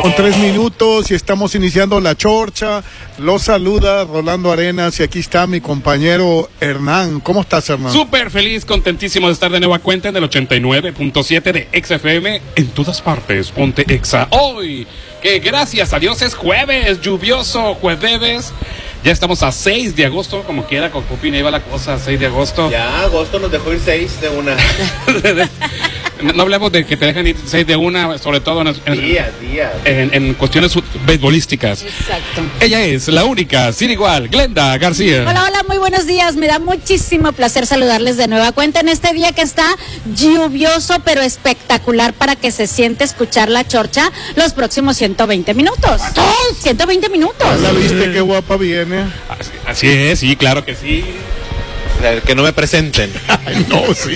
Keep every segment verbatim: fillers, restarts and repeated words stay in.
Con tres minutos y estamos iniciando la chorcha. Los saluda Rolando Arenas y aquí está mi compañero Hernán. ¿Cómo estás, Hernán? Súper feliz, contentísimo de estar de nueva cuenta en el ochenta y nueve punto siete de Exa F M en todas partes. Ponte Exa. Hoy, que gracias a Dios es jueves, lluvioso, jueves. Ya estamos a seis de agosto, como quiera, con Copina iba la cosa, seis de agosto. Ya, agosto nos dejó ir seis de una. No hablemos de que te dejan ir seis de una, sobre todo en, en, días, días. en, en cuestiones beisbolísticas. Exacto. Ella es la única, sin igual, Glenda García. Hola, hola, muy buenos días. Me da muchísimo placer saludarles de nueva cuenta en este día que está lluvioso, pero espectacular para que se siente escuchar la chorcha los próximos ciento veinte minutos. ciento veinte minutos. ¿La viste qué guapa viene? Así, así es, sí, claro que sí. Que no me presenten. Ay, no, sí.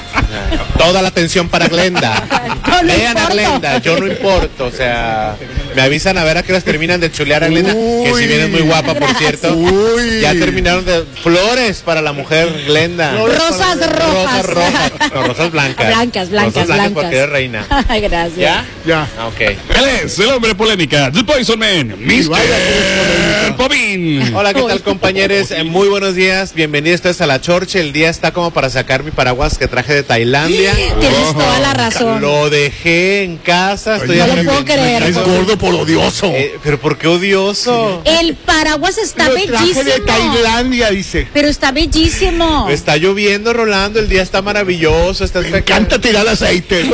Toda la atención para Glenda. No, no Vean a importo. Glenda, yo no importo. O sea, me avisan a ver a qué horas terminan de chulear a Glenda. Que Uy. si bien es muy guapa, por cierto. Uy. Ya terminaron de flores para la mujer Glenda. Rosas rojas. Rosas rojas. No, rosas blancas. Blancas, blancas, Rosas blancas blancas. porque eres reina. Ay, gracias. ¿Ya? Ya. Ah, ok. Él es el hombre polémica, The Poison Man, Y vaya que es mister Pobin. Hola, ¿qué tal, compañeros? Eh, muy buenos días, bienvenidos ustedes a la chorcha. El día está como para sacar mi paraguas que traje de Tailandia. Tienes toda la razón. Lo dejé en casa, estoy Ay, no lo puedo creer. Es gordo por odioso. Eh, pero ¿por qué odioso? El paraguas está Lo traje bellísimo. de Tailandia, dice. Pero está bellísimo. Está lloviendo, Rolando, el día está maravilloso, está Me encanta tirar aceite.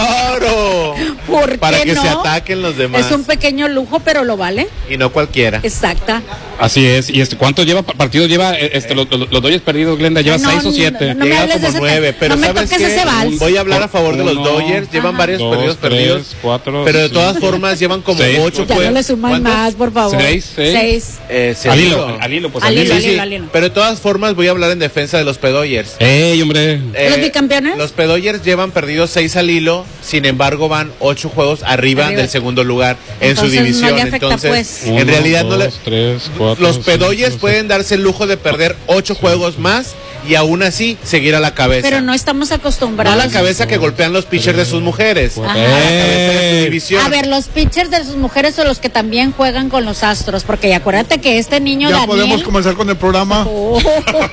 ¡Claro! ¿Por Para qué que no? se ataquen los demás. Es un pequeño lujo, pero lo vale. Y no cualquiera. Exacta. Así es, y este, ¿cuánto lleva partido lleva eh, este, los, los, los Dodgers perdidos, Glenda? ¿Lleva No, seis o siete? no me Llega hables de como ese nueve, te- pero no me ¿sabes toques qué? ese vals. Voy a hablar a favor de los Uno, Dodgers, llevan Ajá. varios Dos, perdidos tres, perdidos. cuatro, Pero de cinco, todas formas llevan como seis, ocho Ya pues. no le suman ¿Cuántos? más, por favor. Seis, seis. Seis. Eh, se Al dijo. hilo, al hilo, pues Al al hilo, hilo. al Sí, hilo, sí, hilo. pero de todas formas voy a hablar en defensa de los P-Dodgers. ¡Ey, hombre! ¿Los bicampeones? Los P-Dodgers llevan perdidos seis al hilo, sin embargo van ocho juegos arriba, Arriba. del segundo lugar en Entonces, su no división. le afecta, Entonces, pues. en Uno, realidad no le... dos, tres, cuatro, Los cinco, P-Dodgers seis. pueden darse el lujo de perder ocho juegos más y aún así seguir a la cabeza. Pero no estamos No acostumbrados. a la cabeza que golpean los pitchers de sus mujeres. Ajá. A la cabeza de su división. A ver, los pitchers de sus mujeres son los que también juegan con los Astros, porque acuérdate que este niño Ya Daniel... podemos comenzar con el programa. Oh.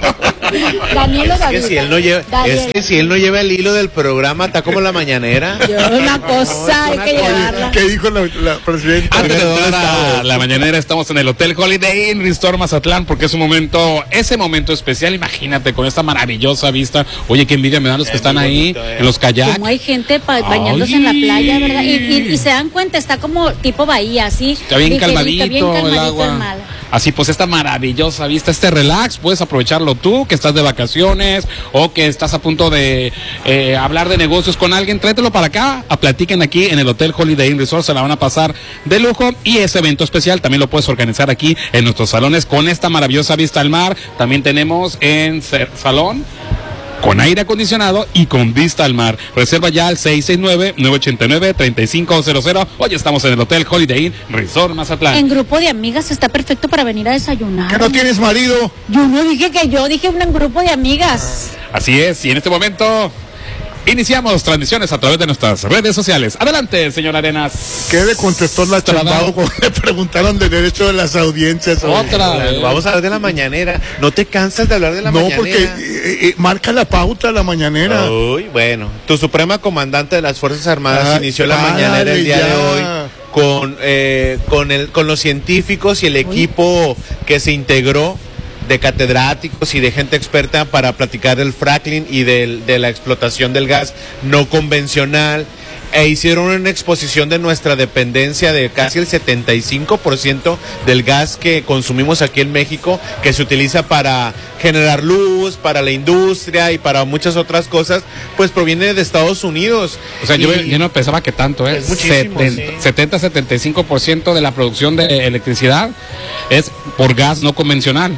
Daniel o Es David. que si él no lleva, Daniel. es que si él no lleva el hilo del programa, está como la mañanera. Yo, una cosa, hay una que cosa. llevarla. ¿Qué dijo la, la presidenta? Antes de ¿Dónde toda la, estamos? la mañanera estamos en el Hotel Holiday Inn Resort Mazatlán porque es un momento, ese momento especial, imagínate, con esta maravillosa vista. Oye, qué envidia me dan los que Es están muy ahí bonito, eh. en los kayaks. Como hay gente pa- bañándose en la playa, ¿verdad? Y, y- y se dan cuenta, está como tipo bahía, así. Está bien ligerito, calmadito, bien calmadito el agua. mar. Así pues, esta maravillosa vista, este relax, puedes aprovecharlo tú, que estás de vacaciones o que estás a punto de eh, hablar de negocios con alguien, tráetelo para acá, a platiquen aquí en el Hotel Holiday Inn Resort, se la van a pasar de lujo y ese evento especial también lo puedes organizar aquí en nuestros salones con esta maravillosa vista al mar. También tenemos en ce- salón con aire acondicionado y con vista al mar. Reserva ya al seis seis nueve, nueve ocho nueve, tres cinco cero cero. Hoy estamos en el Hotel Holiday Inn Resort Mazatlán. En grupo de amigas está perfecto para venir a desayunar. ¿Que no tienes marido? Yo no dije que yo, dije un grupo de amigas. Así es, y en este momento iniciamos transmisiones a través de nuestras redes sociales. Adelante, señor Arenas. ¿Qué le contestó la Estrada. chambao cuando le preguntaron del derecho de las audiencias? Otra vez. Vamos a hablar de la mañanera. ¿No te cansas de hablar de la No, mañanera? porque eh, eh, marca la pauta la mañanera. Uy, bueno. Tu suprema comandante de las Fuerzas Armadas Ah, inició la párale mañanera el día ya. de hoy con, eh, con, el, con los científicos y el equipo que se integró de catedráticos y de gente experta para platicar del fracking y del, de la explotación del gas no convencional. E hicieron una exposición de nuestra dependencia de casi el setenta y cinco por ciento del gas que consumimos aquí en México, que se utiliza para generar luz, para la industria y para muchas otras cosas, pues proviene de Estados Unidos. O sea, yo, Y- yo no pensaba que tanto, ¿eh? Es muchísimo, sí. setenta, setenta y cinco por ciento de la producción de electricidad es por gas no convencional.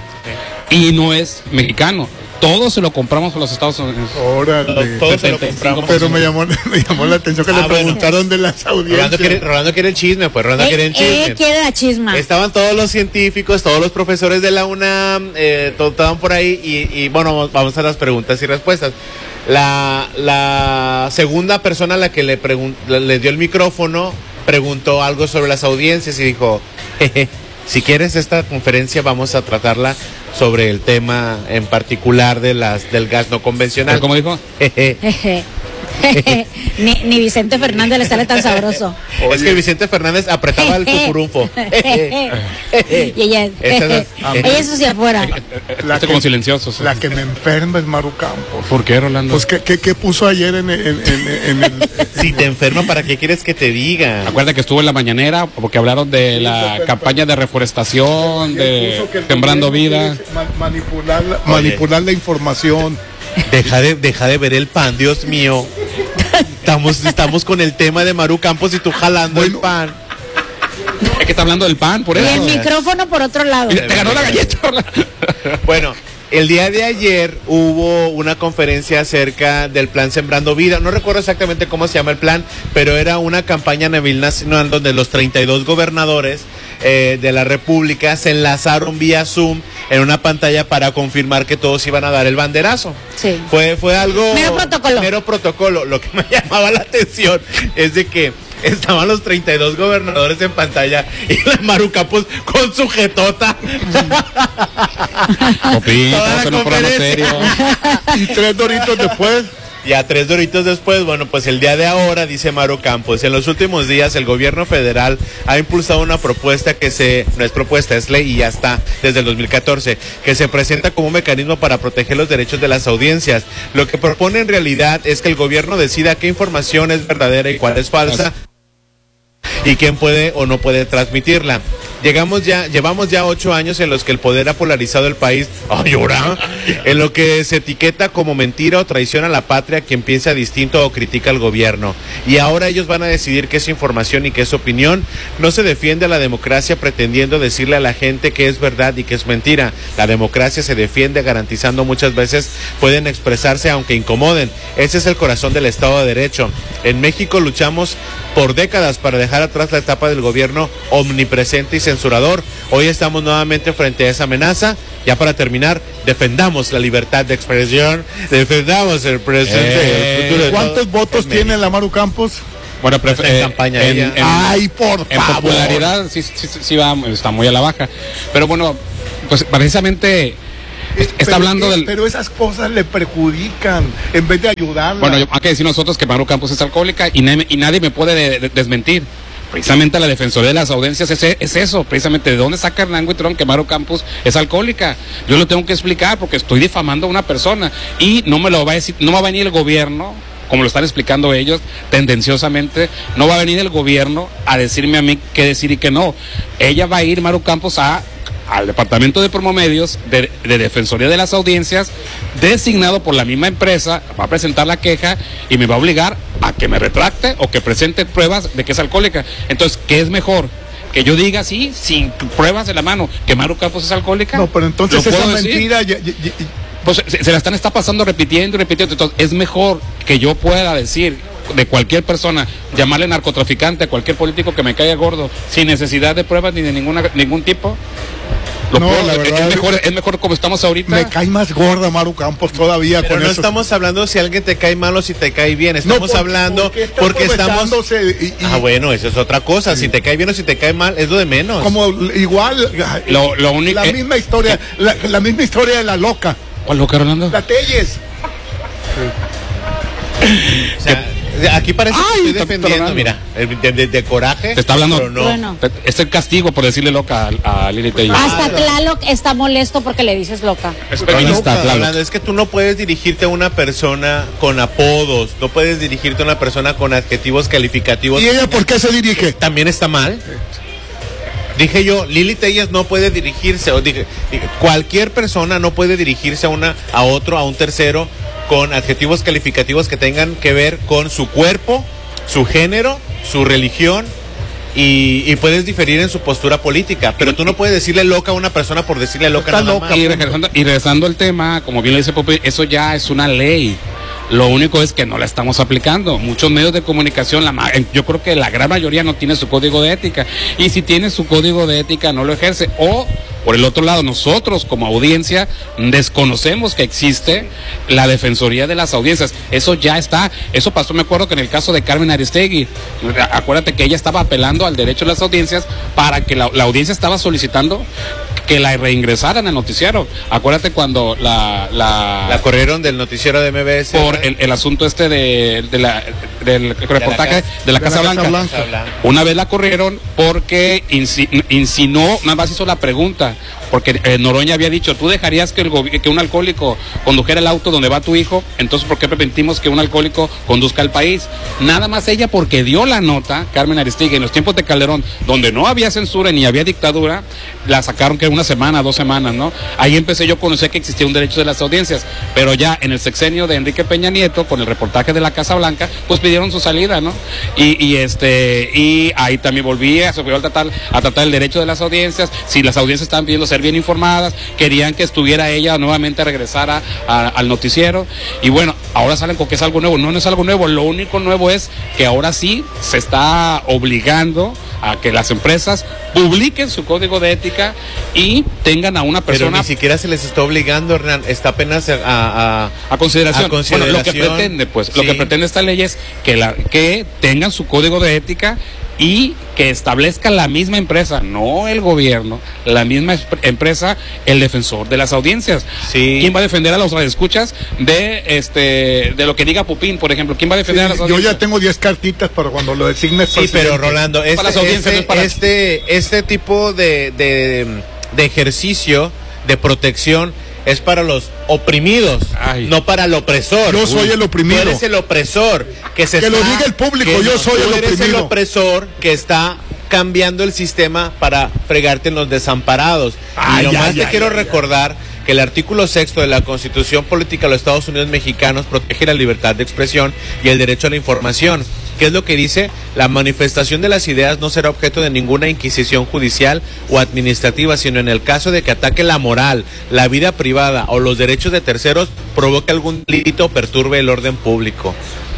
Y no es mexicano. Todo se lo compramos a los Estados Unidos. Órale. Todo se lo setenta y cinco compramos. Pero me llamó, me llamó la atención que Ah, le bueno. preguntaron de las Rolando audiencias. quiere, Rolando quiere el chisme, pues Rolando quiere Él, el chisme. él quiere la chisma. Estaban todos los científicos, todos los profesores de la UNAM, eh, todos estaban por ahí y, y, bueno, vamos- vamos a las preguntas y respuestas. La, la segunda persona a la que le, pregun- le le dio el micrófono preguntó algo sobre las audiencias y dijo, jeje, si quieres esta conferencia vamos a tratarla sobre el tema en particular de las del gas no convencional. ¿Cómo dijo? Jeje. Jeje. ni, ni Vicente Fernández le sale tan sabroso. Oye. Es que Vicente Fernández apretaba el cucurunfo. Y ella, Esa es- ella eso hacia afuera. La Está que, como silencioso. la que me enferma es Maru Campos. ¿Por qué, Rolando? Pues, ¿qué, qué, qué puso ayer en, en, en, en el... Si te enferma, ¿para qué quieres que te diga? Acuérdate que estuvo en la mañanera porque hablaron de la pero- campaña de reforestación, de puso que el Sembrando gobierno Vida. quiere ma- manipular, la, Oye. manipular la información. Deja de, deja de ver el pan, Dios mío. Estamos, estamos con el tema de Maru Campos y tú jalando Bueno. el pan. Es que está hablando del pan, por Y eso. el micrófono por otro lado. Mira, te ganó la galleta. Bueno, el día de ayer hubo una conferencia acerca del plan Sembrando Vida. No recuerdo exactamente cómo se llama el plan, pero era una campaña a nivel nacional donde los treinta y dos gobernadores eh, de la República se enlazaron vía Zoom en una pantalla para confirmar que todos iban a dar el banderazo. Sí. Fue, fue algo... Mero protocolo. Mero protocolo. Lo que me llamaba la atención es de que estaban los treinta y dos gobernadores en pantalla y la Maru Campos con su jetota. Copito, Toda la eso no es programa serio. conferencia. Y tres doritos después. Y a tres doritos después, bueno, pues el día de ahora, dice Maru Campos, en los últimos días el gobierno federal ha impulsado una propuesta que se, no es propuesta, es ley y ya está desde el dos mil catorce, que se presenta como un mecanismo para proteger los derechos de las audiencias. Lo que propone en realidad es que el gobierno decida qué información es verdadera y cuál es falsa, y quién puede o no puede transmitirla. Llegamos ya, llevamos ya ocho años en los que el poder ha polarizado el país, ay, ahora, en lo que se etiqueta como mentira o traición a la patria quien piensa distinto o critica al gobierno. Y ahora ellos van a decidir qué es información y qué es opinión. No se defiende a la democracia pretendiendo decirle a la gente que es verdad y que es mentira. La democracia se defiende garantizando muchas veces pueden expresarse aunque incomoden. Ese es el corazón del Estado de Derecho. En México luchamos por décadas para dejar atrás la etapa del gobierno omnipresente y censurador. Hoy estamos nuevamente frente a esa amenaza. Ya para terminar, defendamos la libertad de expresión, defendamos el presente Eh, y el futuro de ¿Cuántos todos. votos En tiene México. la Maru Campos? Bueno, pero Está en campaña en, ella. en- Ay, por en favor. popularidad sí, sí, sí, sí va, está muy a la baja. Pero bueno, pues precisamente Eh, está pero, hablando eh, del... Pero esas cosas le perjudican en vez de ayudarla. Bueno, yo- hay que decir nosotros que Maru Campos es alcohólica y, na- y nadie me puede de- de- desmentir. Precisamente la Defensoría de las Audiencias es, es eso, precisamente de dónde saca Hernán Huitrón que Maru Campos es alcohólica. Yo lo tengo que explicar porque estoy difamando a una persona y no me lo va a decir, no va a venir el gobierno, como lo están explicando ellos, tendenciosamente, no va a venir el gobierno a decirme a mí qué decir y qué no. Ella va a ir, Maru Campos, a al Departamento de Promomedios de, de Defensoría de las Audiencias, designado por la misma empresa, va a presentar la queja y me va a obligar a que me retracte o que presente pruebas de que es alcohólica. Entonces, ¿qué es mejor? Que yo diga sí, sin pruebas en la mano, que Maru Campos es alcohólica. No, pero entonces ¿Lo esa puedo decir? mentira... ya- ya- ya- Pues se, se la están está pasando repitiendo y repitiendo. Entonces, es mejor que yo pueda decir de cualquier persona, llamarle narcotraficante a cualquier político que me caiga gordo, sin necesidad de pruebas ni de ninguna ningún tipo. Lo No, puedo- la es- verdad, es mejor, es mejor como estamos ahorita. me cae más gorda Maru Campos todavía Pero con no eso. estamos hablando si alguien te cae mal o si te cae bien. Estamos porque- hablando porque, está porque estamos... aprovechándose y- y- Ah, bueno, eso es otra cosa. Si te cae bien o si te cae mal, es lo de menos. como igual Lo- lo único- la eh, misma historia, la, la misma historia de la loca, ¿Cuál loca, Rolando? la Telles. O sea, aquí parece que Ay, estoy está defendiendo, perdonando. mira, de, de- de coraje. Te está hablando. pero no. Bueno. Es el castigo por decirle loca a, a Lili Tello. Hasta Tlaloc está molesto porque le dices loca. Es Pero feminista, no, claro. Rolando, es que tú no puedes dirigirte a una persona con apodos, no puedes dirigirte a una persona con adjetivos calificativos. ¿Y ella por qué se dirige? También está mal. Dije yo, Lili Telles no puede dirigirse, o dije, dije, cualquier persona no puede dirigirse a una, a otro, a un tercero, con adjetivos calificativos que tengan que ver con su cuerpo, su género, su religión, y, y puedes diferir en su postura política, pero tú no puedes decirle loca a una persona por decirle loca Está nada loca. más. Y regresando, y regresando al tema, como bien lo dice Pope, eso ya es una ley. Lo único es que no la estamos aplicando. Muchos medios de comunicación, la, ma- yo creo que la gran mayoría no tiene su código de ética. Y si tiene su código de ética, no lo ejerce. O Por el otro lado, nosotros como audiencia desconocemos que existe la Defensoría de las Audiencias. Eso ya está. Eso pasó, me acuerdo que en el caso de Carmen Aristegui, acuérdate que ella estaba apelando al derecho de las audiencias para que la, la audiencia estaba solicitando que la reingresaran al noticiero. Acuérdate cuando la... La, la corrieron del noticiero de M B S. Por el, el asunto este de, de la, del reportaje de la, de la, Casa, de la Blanca. Casa Blanca. Una vez la corrieron porque insinuó, nada más hizo la pregunta, porque eh, Noroña había dicho, ¿tú dejarías que, el, que un alcohólico condujera el auto donde va tu hijo? Entonces, ¿por qué permitimos que un alcohólico conduzca el país? Nada más ella porque dio la nota, Carmen Aristegui, en los tiempos de Calderón, donde no había censura ni había dictadura, la sacaron que una semana, dos semanas, ¿no? Ahí empecé yo a conocer que existía un derecho de las audiencias, pero ya en el sexenio de Enrique Peña Nieto, con el reportaje de la Casa Blanca, pues pidieron su salida, ¿no? Y, y este, y ahí también volvía, se volvió a tratar, a tratar el derecho de las audiencias, si las audiencias estaban pidiendo ser bien informadas, querían que estuviera ella nuevamente regresara a, al noticiero, y bueno, ahora salen con que es algo nuevo. No, no es algo nuevo, lo único nuevo es que ahora sí se está obligando a que las empresas publiquen su código de ética y tengan a una persona. Pero ni siquiera se les está obligando, Hernán, está apenas a, a, a consideración. A consideración. Bueno, lo que pretende, pues, sí. Lo que pretende esta ley es que la, que tengan su código de ética y que establezca la misma empresa, no el gobierno, la misma empresa, el defensor de las audiencias. Sí. ¿Quién va a defender a los radioescuchas de este de lo que diga Pupín, por ejemplo? ¿Quién va a defender sí, a las audiencias? Yo ya tengo diez cartitas para cuando lo designes. Sí, pero Rolando, este, para las audiencias, este, para... este, este tipo de, de, de ejercicio de protección es para los oprimidos, Ay. no para el opresor. Yo soy el oprimido. Tú eres el opresor. Que, se que está, lo diga el público, yo no, soy el oprimido. Tú eres el opresor que está cambiando el sistema para fregarte en los desamparados. Ay, y nomás te quiero ay, recordar ay. que el artículo sexto de la Constitución Política de los Estados Unidos Mexicanos protege la libertad de expresión y el derecho a la información. ¿Qué es lo que dice? La manifestación de las ideas no será objeto de ninguna inquisición judicial o administrativa, sino en el caso de que ataque la moral, la vida privada o los derechos de terceros, provoque algún delito o perturbe el orden público.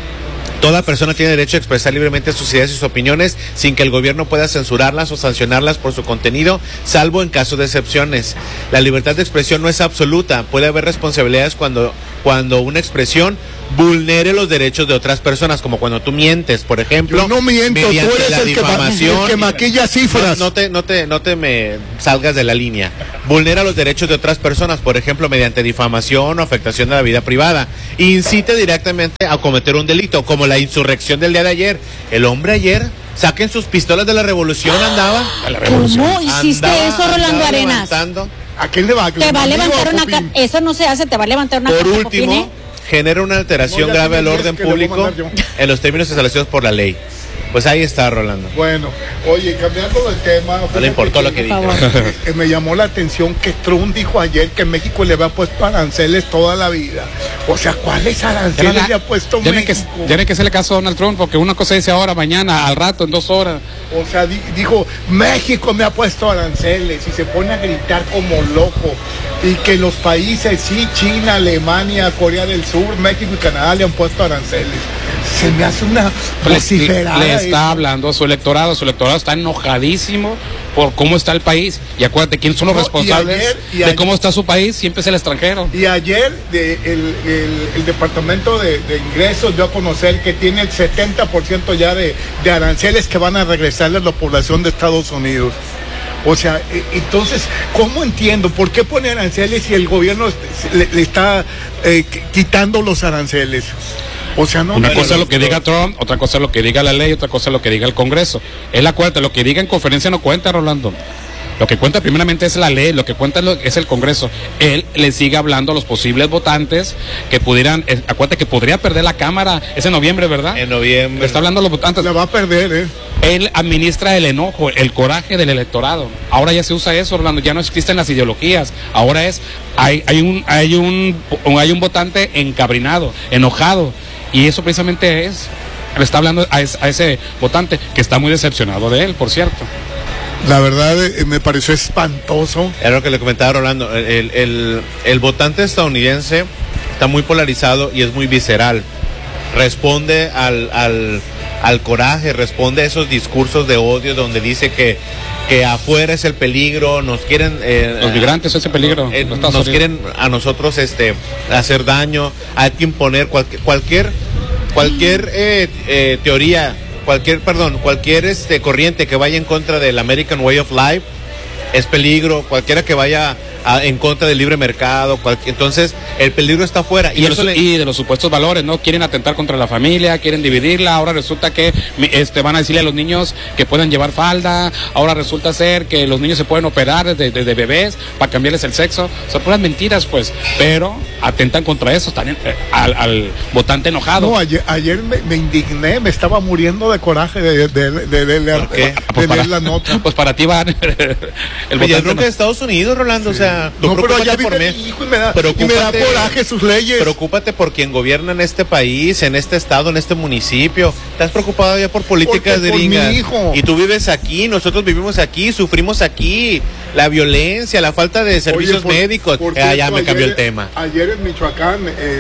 Toda persona tiene derecho a expresar libremente sus ideas y sus opiniones sin que el gobierno pueda censurarlas o sancionarlas por su contenido, salvo en caso de excepciones. La libertad de expresión no es absoluta. Puede haber responsabilidades cuando, cuando una expresión vulnere los derechos de otras personas, como cuando tú mientes, por ejemplo. Yo no miento, tú eres la el, difamación, que, el que maquilla cifras. No, no te, no te, no te me salgas de la línea. Vulnera los derechos de otras personas, por ejemplo, mediante difamación o afectación de la vida privada. Incite directamente a cometer un delito, como la insurrección del día de ayer. El hombre ayer, saquen sus pistolas de la revolución, andaba. La revolución. ¿Cómo hiciste andaba, eso, Rolando andaba Arenas? Levantando. ¿A quién le va a Te va a levantar una ca- Eso no se hace, te va a levantar una Por último, genera una alteración no, grave al orden público en los términos establecidos por la ley. Pues ahí está, Rolando. Bueno, oye, cambiando el tema. No le importó lo que dije. Eh, me llamó la atención que Trump dijo ayer que México le había puesto aranceles toda la vida. O sea, ¿cuáles aranceles la, le ha puesto tiene México? Que, tiene que hacerle caso a Donald Trump, porque una cosa dice ahora, mañana, al rato, en dos horas. O sea, di, dijo, México me ha puesto aranceles y se pone a gritar como loco. Y que los países, sí, China, Alemania, Corea del Sur, México y Canadá le han puesto aranceles. Se me hace una vociferada. Le, le está eso. hablando a su electorado, su electorado está enojadísimo por cómo está el país. Y acuérdate, ¿quiénes son los no, responsables y ayer, y de ayer, cómo está su país? Siempre es el extranjero. Y ayer de, el, el, el Departamento de, de Ingresos dio a conocer que tiene el setenta por ciento ya de, de aranceles que van a regresarle a la población de Estados Unidos. O sea, entonces, ¿cómo entiendo? ¿Por qué pone aranceles si el gobierno le, le está eh, quitando los aranceles? O sea, no. Una cosa es lo que diga Trump, otra cosa es lo que diga la ley, otra cosa es lo que diga el Congreso. Es la cuarta, lo que diga en conferencia no cuenta, Rolando. Lo que cuenta primeramente es la ley, lo que cuenta es el Congreso. Él le sigue hablando a los posibles votantes que pudieran, eh, acuérdate que podría perder la Cámara, es en noviembre, ¿verdad? En noviembre. Le está hablando a los votantes. La va a perder, ¿eh? Él administra el enojo, el coraje del electorado. Ahora ya se usa eso, Orlando, ya no existen las ideologías. Ahora es, hay, hay un, hay un, hay un votante encabrinado, enojado. Y eso precisamente es, le está hablando a ese, a ese votante que está muy decepcionado de él, por cierto. La verdad eh, me pareció espantoso. Era lo que le comentaba Rolando, el, el, el votante estadounidense está muy polarizado y es muy visceral. Responde al, al, al coraje, responde a esos discursos de odio donde dice que, que afuera es el peligro, nos quieren... Eh, los migrantes, ese peligro. Eh, nos quieren a nosotros este hacer daño, hay que imponer cualquier cualquier, cualquier eh, eh, teoría, cualquier, perdón, cualquier este corriente que vaya en contra del American Way of Life es peligro, cualquiera que vaya a, en contra del libre mercado, cual, entonces el peligro está afuera. Y, y, de eso los, le... y de los supuestos valores, ¿no? Quieren atentar contra la familia, quieren dividirla, ahora resulta que este van a decirle a los niños que pueden llevar falda, ahora resulta ser que los niños se pueden operar desde de, de bebés para cambiarles el sexo, son puras mentiras pues, pero atentan contra eso, están en, eh, al, al votante enojado. No, ayer, ayer me, me indigné, me estaba muriendo de coraje de, de, de, de, de leer, de pues leer para, la nota. Pues para ti va el Oye, yo creo que de Estados Unidos, Rolando, sí. O sea, no, pero allá por vive mí. mi hijo y me da, y me da coraje sus leyes. Preocúpate por quien gobierna en este país, en este estado, en este municipio. ¿Estás preocupado ya por políticas Porque de gringas? Por mi hijo. Y tú vives aquí, nosotros vivimos aquí, sufrimos aquí. La violencia, la falta de servicios Oye, por, médicos. Por eh, ya me ayer, cambió el tema. Ayer en Michoacán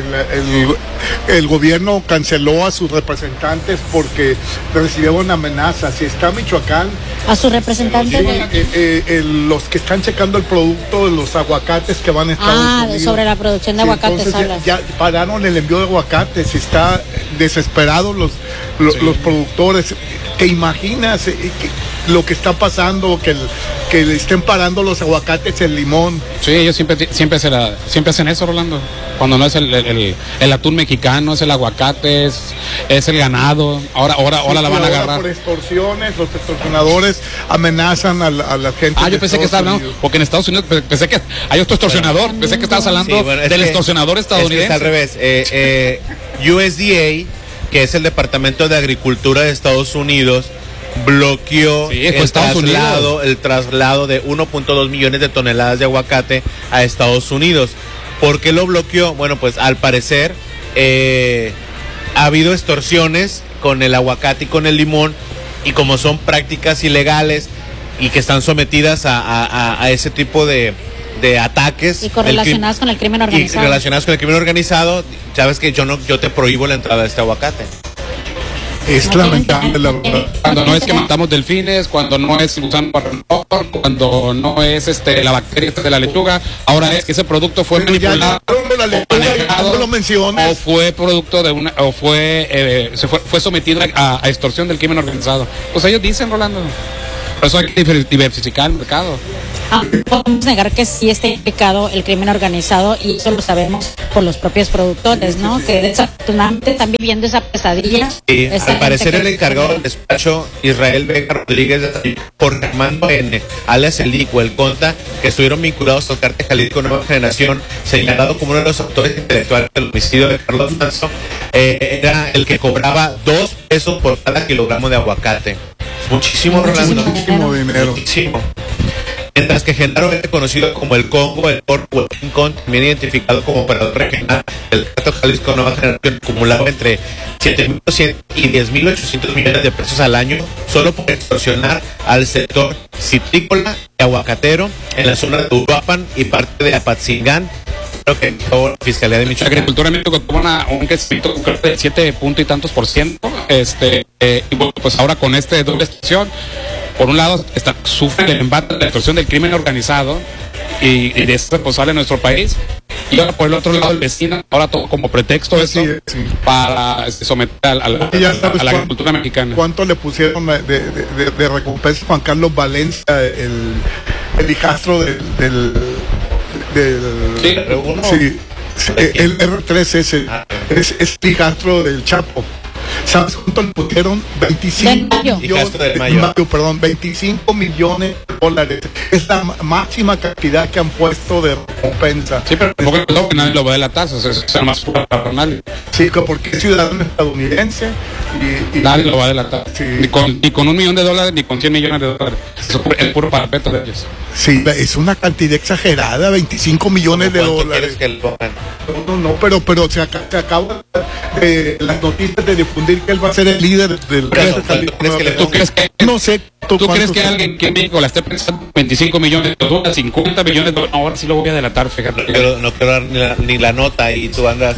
el, el, el gobierno canceló a sus representantes porque recibieron amenazas. Si está Michoacán... A sus representantes sí, de... eh, eh, el, los que están checando el producto de los aguacates que van a Estados ah, Unidos. sobre la producción de sí, aguacates hablas. Ya, ya pararon el envío de aguacates, está desesperados los, los, sí. los productores. ¿Te imaginas eh, que, lo que está pasando, que, el, que le estén parando los aguacates, el limón? Sí, ellos siempre siempre, se la, siempre hacen eso, Rolando. Cuando no es el, el, el atún mexicano, es el aguacate, es, es el ganado. Ahora ahora, sí, ahora la van a agarrar. Por extorsiones, los extorsionadores amenazan a la, a la gente. Ah, yo pensé que estaba hablando, porque en Estados Unidos pensé que hay otro extorsionador, pensé que estabas hablando sí, bueno, del que, extorsionador estadounidense. Es, que es al revés. Eh, eh, U S D A, que es el Departamento de Agricultura de Estados Unidos, bloqueó sí, el, traslado, el traslado de uno punto dos millones de toneladas de aguacate a Estados Unidos. ¿Por qué lo bloqueó? Bueno, pues al parecer eh, ha habido extorsiones con el aguacate y con el limón, y como son prácticas ilegales y que están sometidas a, a, a ese tipo de, de ataques y correlacionadas con el crimen organizado y relacionadas con el crimen organizado, sabes que yo no yo te prohíbo la entrada de este aguacate. Es lamentable la verdad. Cuando no es que matamos delfines, cuando no es usando barrenador, cuando no es este la bacteria esta de la lechuga, ahora es que ese producto fue pero manipulado ya, la lechuga, manejado, lo menciones. o fue producto de una o fue eh, se fue, fue sometido a, a extorsión del crimen organizado. Pues ellos dicen, Rolando. Por eso hay que diversificar el mercado. Ah, podemos negar que sí está implicado el crimen organizado, y eso lo sabemos por los propios productores, ¿no? Que desafortunadamente están viviendo esa pesadilla. Sí, al parecer el encargado del despacho, Israel Vega Rodríguez, por Armando N., alias el Lico, el Conta, que estuvieron vinculados al cártel Jalisco Nueva Generación, señalado como uno de los autores intelectuales del homicidio de Carlos Manzo, eh, era el que cobraba dos pesos por cada kilogramo de aguacate. Muchísimo, Rolando. Muchísimo dinero. Muchísimo. Mientras que Genaro es conocido como el Congo, el Corpo, el Rincón, también identificado como operador regional del cártel Jalisco Nueva Generación, acumulaba entre siete mil doscientos y diez mil ochocientos millones de pesos al año solo por extorsionar al sector citrícola y aguacatero en la zona de Uruapan y parte de Apatzingán. Creo que la Fiscalía de Michoacán. La agricultura en México tuvo una, un crecimiento de siete punto y tantos por ciento. Este, eh, y bueno, pues ahora con este doble extorsión, por un lado está, sufre el embate de la extorsión del crimen organizado y, y de este responsable en nuestro país, y ahora por el otro lado el vecino, ahora todo como pretexto sí, eso sí. para este, someter a, a, la, a la agricultura mexicana. ¿Cuánto le pusieron de, de, de, de recompensa Juan Carlos Valencia, el, el hijastro del... del, del sí, sí, sí, el R tres S es, es el hijastro del Chapo. ¿Sabes cuánto le pusieron? veinticinco millones, del Mayo. Mayo, perdón, veinticinco millones de dólares. Es la máxima cantidad que han puesto de recompensa. Sí, pero tampoco que nadie lo va a delatar, eso es más pura patronal. Sí, porque es ciudadano estadounidense. Y, y, nadie lo va a delatar. Sí. Ni, con, ni con un millón de dólares, ni con cien millones de dólares. Eso es puro parapeto de ellos. Sí, es una cantidad exagerada, veinticinco millones de dólares. Que lo pongan? No, no, no, pero, pero se, acaba, se acaba eh, las noticias de difusión confundir que él va a ser el líder del Pero, ¿cuánto crees que le ¿Tú crees que, no sé ¿tú crees cuántos que son. alguien que en México la esté pensando veinticinco millones de dólares, cincuenta millones de dólares? Ahora sí lo voy a delatar, fíjate. Pero no quiero dar ni la, ni la nota y tú andas.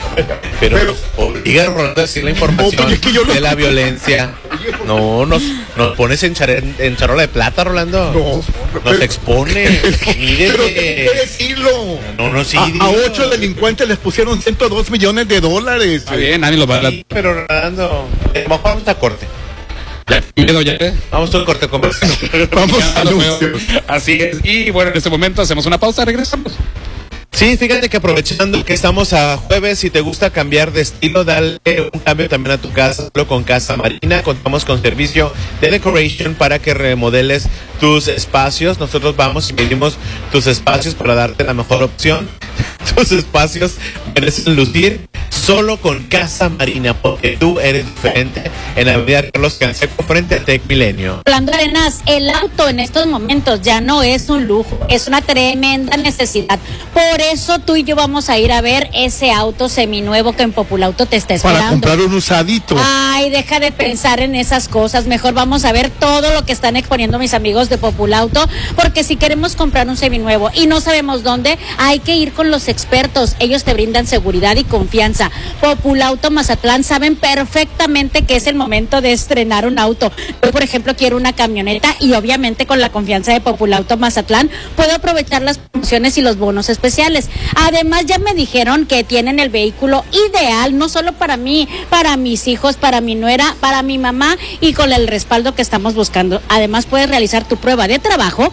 Pero, Pero- obliga a Rolando a decir la información No, pero es que yo lo- de la violencia. No, nos, nos pones en, chare- en charola de plata, Rolando. No, Nos pero- expone. Mire Pero que- tienes que decirlo. No, no, sí, A, a dilo. ocho delincuentes les pusieron ciento dos millones de dólares. Está bien, nadie lo va a dar. Sí, pero Rolando, eh, mejor vamos a corte. Ya, miedo, ya. ¿eh? Vamos a un corte comercial. Vamos Ya a lo veo. anuncios. Así es. Y bueno, en este momento hacemos una pausa, regresamos. Sí, fíjate que aprovechando que estamos a jueves, si te gusta cambiar de estilo, dale un cambio también a tu casa, solo con Casa Marina. Contamos con servicio de decoration para que remodeles tus espacios. Nosotros vamos y medimos tus espacios para darte la mejor opción. Tus espacios merecen lucir solo con Casa Marina, porque tú eres diferente. En la avenida Carlos Canseco, frente a Tec Milenio. Rolando Arenas, el auto en estos momentos ya no es un lujo, es una tremenda necesidad. Por eso tú y yo vamos a ir a ver ese auto seminuevo que en Populauto te está esperando. Para comprar un usadito. Ay, deja de pensar en esas cosas. Mejor vamos a ver todo lo que están exponiendo mis amigos de Populauto, porque si queremos comprar un seminuevo y no sabemos dónde, hay que ir con los expertos. Ellos te brindan seguridad y confianza. Populauto Mazatlán saben perfectamente que es el momento de estrenar un auto. Yo, por ejemplo, quiero una camioneta y obviamente con la confianza de Populauto Mazatlán puedo aprovechar las promociones y los bonos especiales. Además, ya me dijeron que tienen el vehículo ideal, no solo para mí, para mis hijos, para mi nuera, para mi mamá y con el respaldo que estamos buscando. Además, puedes realizar tu prueba de trabajo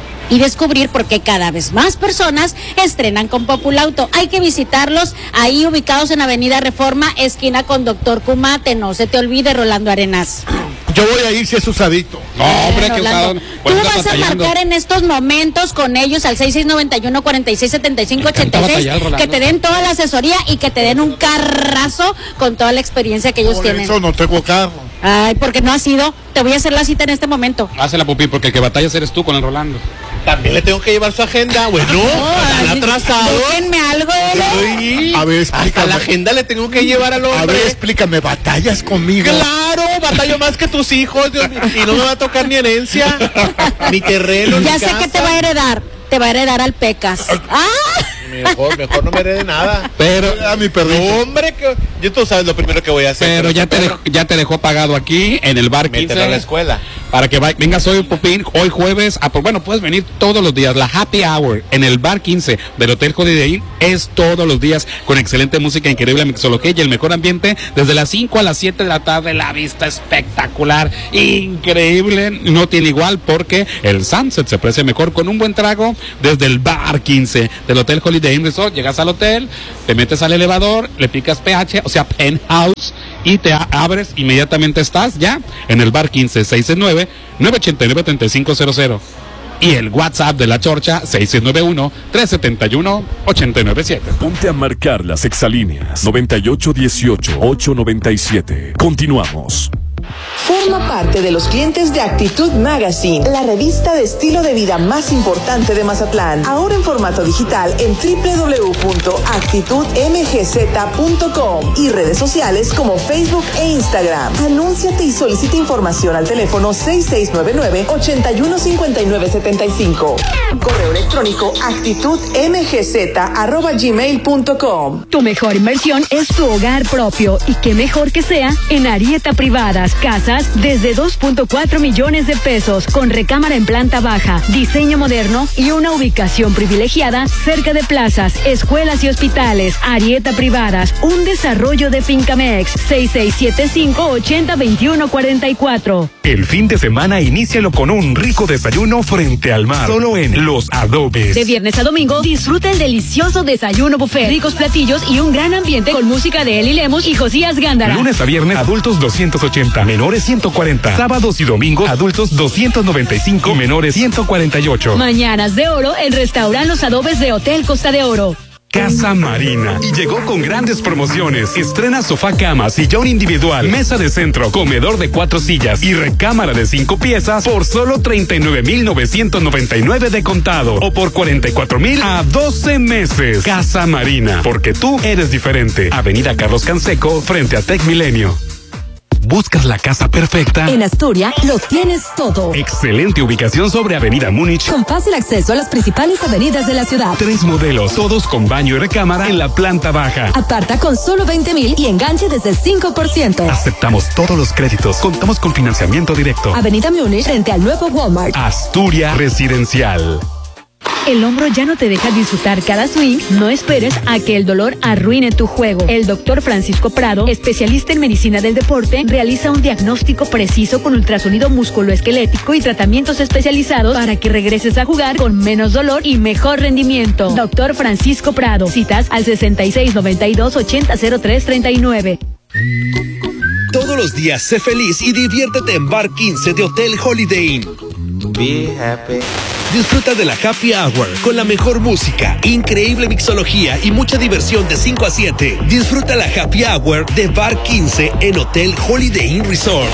y descubrir por qué cada vez más personas estrenan con Populauto. Hay que visitarlos ahí ubicados en Avenida Reforma, esquina con Doctor Kumate. No se te olvide, Rolando Arenas. Yo voy a ir si es usadito. No, hombre, Eh, que Rolando, usaron. Por Tú eso vas estás a batallando. marcar en estos momentos con ellos al seis seis nueve uno, cuatro seis siete cinco, ocho encanta seis, batallar, Rolando. que te den toda la asesoría y que te den un carrazo con toda la experiencia que ellos Por tienen. eso no tengo carro. Ay, porque no ha sido. Te voy a hacer la cita en este momento. Hazla, Pupi, porque el que batallas eres tú con el Rolando. También le tengo que llevar su agenda. Bueno, Ay, tan atrasado. déjenme algo de él. Sí. A ver, Hasta explícame. la agenda le tengo que llevar al hombre. A ver, explícame, ¿batallas conmigo? Claro, batallo más que tus hijos, Dios mío, y no me va a tocar ni herencia, ni terreno, Ya ni sé casa. que te va a heredar. Te va a heredar al Pecas. ¡Ah! Mejor, mejor no me herede nada. Pero, A mi perrito. No, hombre, que yo tú sabes lo primero que voy a hacer. pero ya te, dejó, ya te dejó pagado aquí en el bar Mételo a la quince. escuela. Para que va- vengas hoy, Popín, hoy jueves. Ah, pues bueno, puedes venir todos los días. La Happy Hour en el bar quince del Hotel Holiday Inn es todos los días con excelente música, increíble mixología y el mejor ambiente desde las cinco a las siete de la tarde. La vista espectacular, increíble, no tiene igual porque el sunset se aprecia mejor con un buen trago desde el bar quince del Hotel Holiday Inn Resort. Llegas al hotel, te metes al elevador, le picas P H, o sea, penthouse, y te a- abres, inmediatamente estás ya en el bar quince, seis seis nueve, nueve ocho nueve, tres cinco cero cero. Y el WhatsApp de la Chorcha, seis seis nueve uno, tres siete uno, ocho nueve siete. Ponte a marcar las exalíneas noventa y ocho dieciocho, ocho noventa y siete. Continuamos. Forma parte de los clientes de Actitud Magazine, la revista de estilo de vida más importante de Mazatlán. Ahora en formato digital en doble u doble u doble u punto actitud m g z punto com y redes sociales como Facebook e Instagram. Anúnciate y solicita información al teléfono seis seis nueve nueve, ocho uno cinco nueve siete cinco. Correo electrónico actitud m g z arroba gmail punto com. Tu mejor inversión es tu hogar propio y qué mejor que sea en Arieta Privadas. Casas desde dos punto cuatro millones de pesos con recámara en planta baja, diseño moderno y una ubicación privilegiada cerca de plazas, escuelas y hospitales. Arieta Privadas, un desarrollo de Fincamex. seis seis siete cinco, ocho cero, dos uno cuatro cuatro. El fin de semana inícialo con un rico desayuno frente al mar. Solo en Los Adobes. De viernes a domingo, disfruta el delicioso desayuno buffet, ricos platillos y un gran ambiente con música de Eli Lemus y Josías Gándara. Lunes a viernes, adultos doscientos ochenta, menores ciento cuarenta. Sábados y domingos, adultos doscientos noventa y cinco, menores ciento cuarenta y ocho. Mañanas de oro en Restaurant Los Adobes de Hotel Costa de Oro. Casa Marina. Y llegó con grandes promociones. Estrena sofá cama, sillón individual, mesa de centro, comedor de cuatro sillas y recámara de cinco piezas por solo treinta y nueve mil novecientos noventa y nueve de contado o por cuarenta y cuatro mil a doce meses. Casa Marina, porque tú eres diferente. Avenida Carlos Canseco, frente a Tec Milenio. ¿Buscas la casa perfecta? En Astoria lo tienes todo. Excelente ubicación sobre Avenida Múnich. Con fácil acceso a las principales avenidas de la ciudad. Tres modelos, todos con baño y recámara en la planta baja. Aparta con solo veinte mil y enganche desde el cinco por ciento. Aceptamos todos los créditos. Contamos con financiamiento directo. Avenida Múnich frente al nuevo Walmart. Astoria Residencial. ¿El hombro ya no te deja disfrutar cada swing? No esperes a que el dolor arruine tu juego. El doctor Francisco Prado, especialista en medicina del deporte, realiza un diagnóstico preciso con ultrasonido musculoesquelético y tratamientos especializados para que regreses a jugar con menos dolor y mejor rendimiento. Doctor Francisco Prado. Citas al sesenta y seis noventa y dos ochenta cero tres treinta y nueve. Todos los días sé feliz y diviértete en Bar quince de Hotel Holiday Inn. Be happy. Disfruta de la Happy Hour con la mejor música, increíble mixología y mucha diversión de cinco a siete. Disfruta la Happy Hour de Bar quince en Hotel Holiday Inn Resort.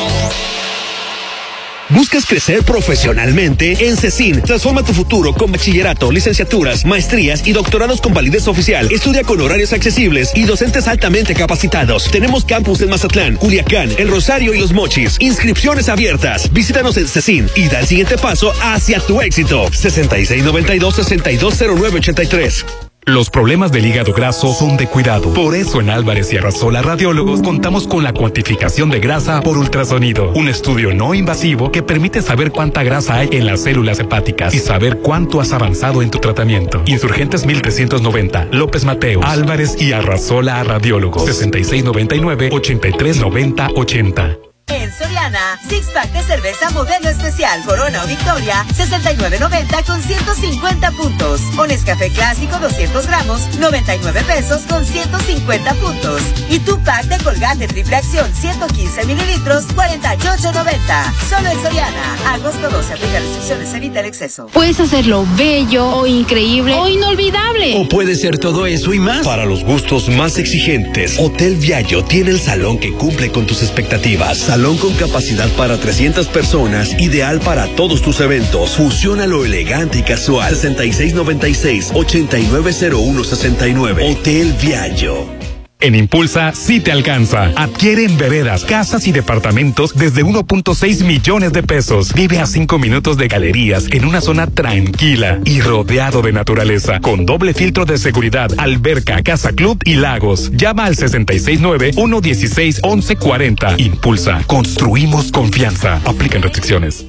¿Buscas crecer profesionalmente? En CECIN, transforma tu futuro con bachillerato, licenciaturas, maestrías y doctorados con validez oficial. Estudia con horarios accesibles y docentes altamente capacitados. Tenemos campus en Mazatlán, Culiacán, El Rosario y Los Mochis. Inscripciones abiertas. Visítanos en CECIN y da el siguiente paso hacia tu éxito. sesenta y seis noventa y dos sesenta y dos cero nueve ochenta y tres. Los problemas del hígado graso son de cuidado. Por eso en Álvarez y Arrasola Radiólogos contamos con la cuantificación de grasa por ultrasonido. Un estudio no invasivo que permite saber cuánta grasa hay en las células hepáticas y saber cuánto has avanzado en tu tratamiento. Insurgentes mil trescientos noventa, López Mateo, Álvarez y Arrasola Radiólogos. sesenta y seis noventa y nueve ochenta y tres noventa ochenta. En Soriana, six pack de cerveza modelo especial Corona o Victoria, sesenta y nueve noventa con ciento cincuenta puntos. O Nescafé clásico doscientos gramos, noventa y nueve pesos con ciento cincuenta puntos. Y tu pack de Colgate triple acción ciento quince mililitros, cuarenta y ocho noventa. Solo en Soriana. Agosto doce, aplica restricciones, evita el exceso. Puedes hacerlo bello o increíble o inolvidable. O puede ser todo eso y más. Para los gustos más exigentes, Hotel Viallo tiene el salón que cumple con tus expectativas. Salón con capacidad para trescientas personas, ideal para todos tus eventos. Fusiona lo elegante y casual. sesenta y seis noventa y seis ochenta y nueve cero uno sesenta y nueve. Hotel Viallo. En Impulsa sí te alcanza. Adquiere en veredas, casas y departamentos desde uno punto seis millones de pesos. Vive a cinco minutos de galerías en una zona tranquila y rodeado de naturaleza, con doble filtro de seguridad, alberca, casa club y lagos. Llama al sesenta y seis nueve uno dieciséis once cuarenta. Impulsa. Construimos confianza. Aplican restricciones.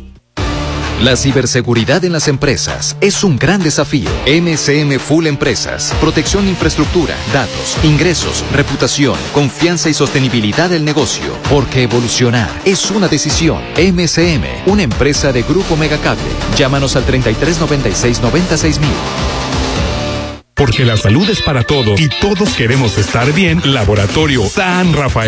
La ciberseguridad en las empresas es un gran desafío. M C M Full Empresas. Protección de infraestructura, datos, ingresos, reputación, confianza y sostenibilidad del negocio. Porque evolucionar es una decisión. M C M, una empresa de Grupo Megacable. Llámanos al treinta y tres noventa y seis noventa y seis mil. Porque la salud es para todos y todos queremos estar bien. Laboratorio San Rafael.